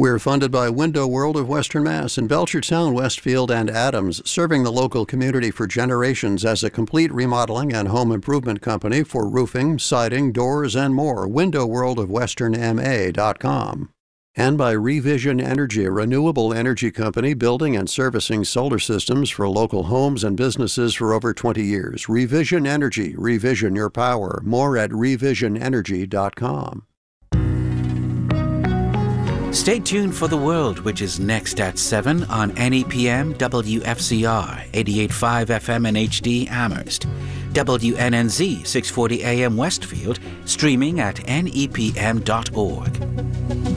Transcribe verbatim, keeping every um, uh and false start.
We're funded by Window World of Western Mass in Belchertown, Westfield, and Adams, serving the local community for generations as a complete remodeling and home improvement company for roofing, siding, doors, and more. window world of western m a dot com. And by Revision Energy, a renewable energy company building and servicing solar systems for local homes and businesses for over twenty years. Revision Energy, revision your power. More at revision energy dot com. Stay tuned for The World, which is next at seven on N E P M W F C R, eighty-eight point five F M and H D Amherst, W N N Z six forty A M Westfield, streaming at N E P M dot org.